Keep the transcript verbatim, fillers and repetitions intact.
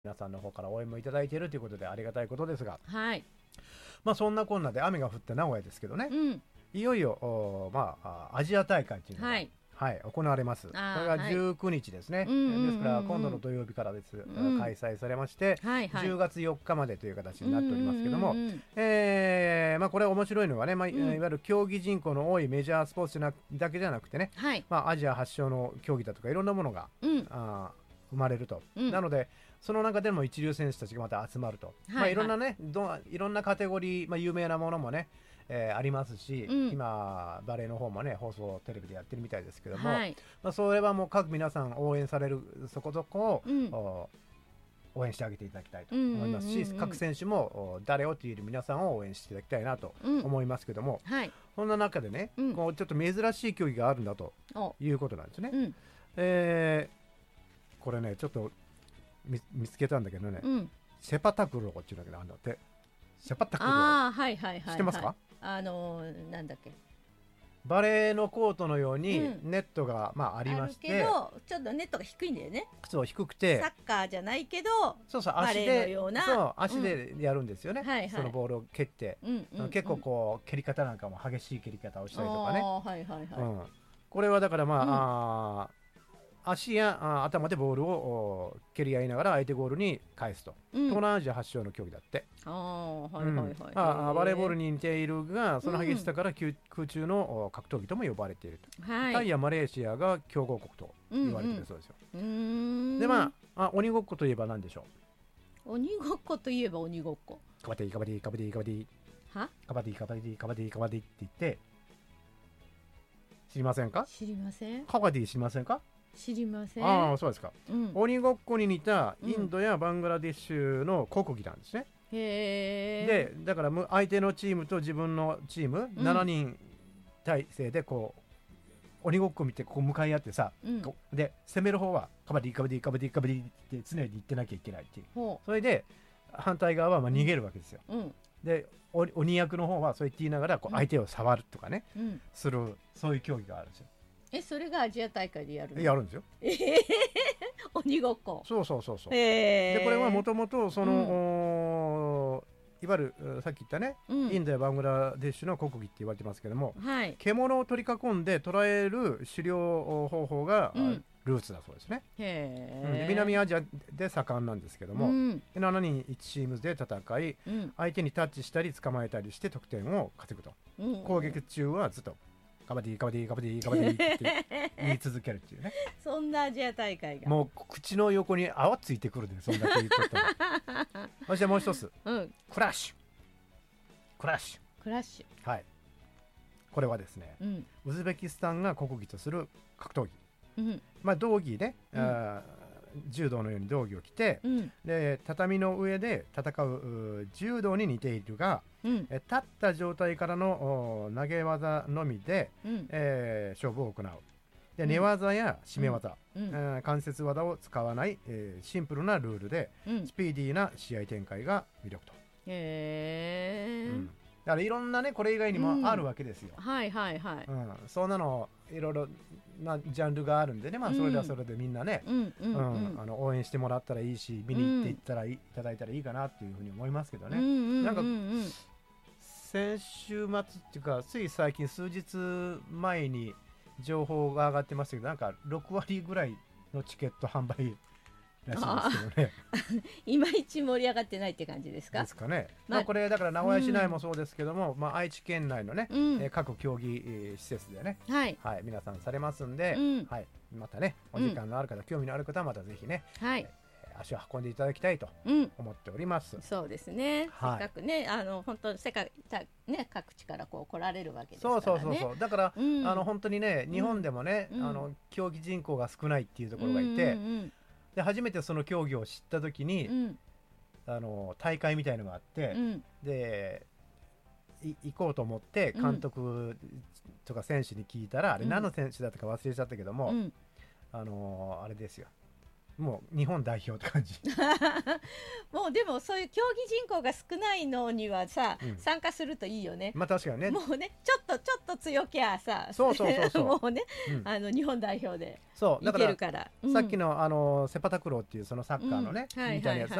皆さんの方から応援もいただいているということでありがたいことですが、 はい、 まあそんなこんなで雨が降った名古屋ですけどね、 うん、 いよいよまあアジア大会というのが、 はい、 はい、行われます。これがじゅうくにちですね、 はい、 ですから今度の土曜日からです、 うん、 開催されまして、 はいはい、 じゅうがつよっかまでという形になっておりますけども、 うんうんうん、 えーまあ、これ面白いのはね、まあ、 うん、 いわゆる競技人口の多いメジャースポーツだけじゃなくてね、 はい、 まあ、アジア発祥の競技だとかいろんなものが、 うん、 あ生まれると、 うん、 なのでその中でも一流選手たちがまた集まると、 はいはい、 まあ、いろんなねどいろんなカテゴリー、まあ、有名なものもね、えー、ありますし、うん、今バレーの方もね放送テレビでやってるみたいですけども、はい、まあ、それはもう各皆さん応援されるそこそこを、うん、応援してあげていただきたいと思いますし、うんうんうんうん、各選手も誰をというより皆さんを応援していただきたいなと思いますけども、うん、はい、そんな中でね、うん、こうちょっと珍しい競技があるんだということなんですね、うん、えー、これねちょっと 見, 見つけたんだけどね、うん、セパタクローっていうんだけど、あんだってセパタクロー、 あ、はいはいはいはい、 知ってますか？ あのー、なんだっけ、 バレーのコートのようにネットが、まあ、ありまして、うん、 あるけどちょっとネットが低いんだよね。 そう低くてサッカーじゃないけどそうそうバレーのようなそう足でやるんですよね、 うん、はいはい、 そのボールを蹴って、うんうんうん、結構こう蹴り方なんかも激しい蹴り方をしたりとかね、 はいはいはい、うん、 これはだからまあ、うん、あ足やあ頭でボールを蹴り合いながら相手ゴールに返すと、うん、東南アジア発祥の競技だって。あ、はいはいはい、うん、あバレーボールに似ているがその激しさから、うん、空中の格闘技とも呼ばれていると、はい、タイやマレーシアが強豪国と言われているそうですよ、うんうん、でまあ、あ鬼ごっこといえば何でしょう。鬼ごっこといえば鬼ごっこ、 カバディカバディカバディカバディはカバディカバディカバディカバディって言って知りませんか？ 知りません。 カバディ知りませんか？ 知りません。 ああ、そうですか、うん、鬼ごっこに似たインドやバングラディッシュの国技なんですね、うん、へでだから相手のチームと自分のチーム、うん、しちにん体制でこう鬼ごっこ見てこう向かい合ってさ、うん、で攻める方はカバディカバディカバディカバディって常に言ってなきゃいけないっていう、それで反対側はまあ逃げるわけですよ、うん、で鬼役の方はそう言って言いながらこう相手を触るとかね、うん、するそういう競技があるんですよ。 え、それがアジア大会でやるの？ やるんですよ。 えー、鬼ごっこ。 そうそうそうそう。 えー、 でこれはもともとその、うん、いわゆるさっき言ったね、うん、インドやバングラデシュの国技って言われてますけども、はい、獣を取り囲んで捕らえる狩猟方法が、うん、ルーツだそうですね。へー、うん、で南アジアで盛んなんですけども、うん、しちにんいちチームで戦い、うん、相手にタッチしたり捕まえたりして得点を稼ぐと、うん、攻撃中はずっとカバディカバディカバディカバディって言い続けるっていうねそんなアジア大会がもう口の横に泡ついてくるんでそんだけ言っとったらそしてもう一つ、うん、クラッシュクラッシュクラッシュ、 はい、これはですね、うん、ウズベキスタンが国技とする格闘技、うん、まあ道着ね、うん、あ柔道のように道着を着て、うん、で畳の上で戦う柔道に似ているが、うん、え立った状態からの投げ技のみで、うん、えー、勝負を行う。で寝技や締め技、うんうんえー、関節技を使わない、えー、シンプルなルールで、うん、スピーディーな試合展開が魅力と。へー、うん、だからいろんなねこれ以外にもあるわけですよ、 うん、はいはいはい、 うん、そんなのいろいろなジャンルがあるんでね、まあ、それはそれでみんなね、うんうんうんうん、あの応援してもらったらいいし見に行っていったらい、うん、いただいたらいいかなっていうふうに思いますけどね、うんうんうんうん、なんか先週末っていうかつい最近数日前に情報が上がってましたけどなんかろくわりぐらいのチケット販売らしいですけどねいまいち盛り上がってないって感じですかですかね、まあまあ、これだから名古屋市内もそうですけども、うんまあ、愛知県内のね、うんえー、各競技、えー、施設でね、はいはい、皆さんされますんで、うんはい、またねお時間のある方、うん、興味のある方はまたぜひね、はいえー、足を運んでいただきたいと思っております、うん、 そうですね、はい、せっかくねあの本当世界、ね、各地からこう来られるわけですからね。 そうそうそうそうだから、うん、あの本当にね日本でもね、うん、あの競技人口が少ないっていうところがいて、うんうんうんで初めてその競技を知った時に、うん、あの大会みたいのがあって、うん、で行こうと思って監督とか選手に聞いたら、うん、あれ何の選手だったか忘れちゃったけども、うん、あのあれですよもう日本代表って感じもうでもそういう競技人口が少ないのにはさ、うん、参加するといいよね。 まあ確かにね。 もうねちょっとちょっと強きゃさ、 そうそうそうそうもうね、うん、あの日本代表でいけるから。 そうだから、うん、さっきのあのセパタクローっていうそのサッカーのね、うん、みたいなやつ